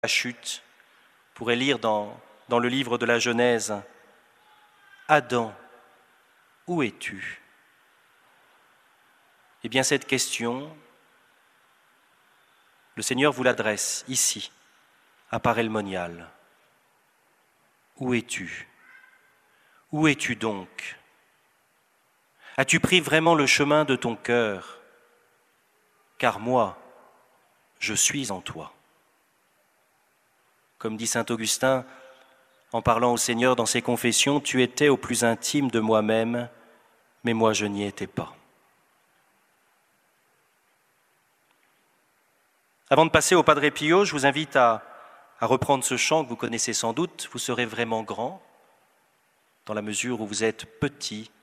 la chute, on pourrait lire dans le livre de la Genèse, « Adam, où es-tu » Eh bien, cette question, le Seigneur vous l'adresse ici, à Paray-le-Monial. Où es-tu ? Où es-tu donc ? As-tu pris vraiment le chemin de ton cœur ? Car moi, je suis en toi. Comme dit saint Augustin, en parlant au Seigneur dans ses confessions, tu étais au plus intime de moi-même, mais moi je n'y étais pas. Avant de passer au Padre Pio, je vous invite à reprendre ce chant que vous connaissez sans doute. Vous serez vraiment grand dans la mesure où vous êtes petit